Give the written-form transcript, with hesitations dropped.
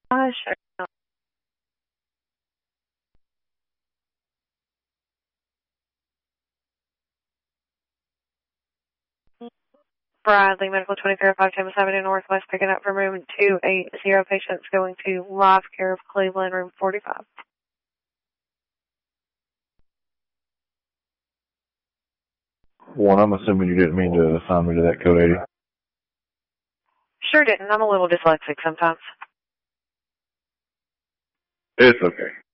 Sure. Bradley Medical 2305 Thomas Avenue Northwest, picking up from room 280, patients going to Life Care of Cleveland, room 45. One, I'm assuming you didn't mean to assign me to that code 80. Sure didn't. I'm a little dyslexic sometimes. It's okay.